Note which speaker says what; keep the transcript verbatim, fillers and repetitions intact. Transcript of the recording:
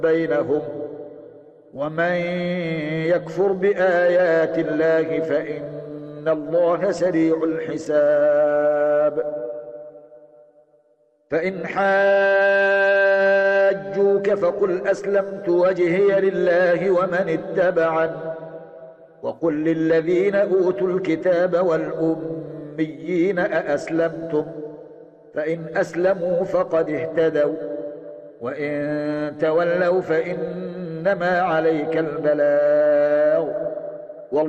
Speaker 1: بينهم ومن يكفر بآيات الله فإن الله سريع الحساب. فإن حاجوك فقل أسلمت وجهي لله ومن اتبعني وقل للذين أوتوا الكتاب والأميين أأسلمتم فإن أسلموا فقد اهتدوا وإن تولوا فإنما عليك البلاغ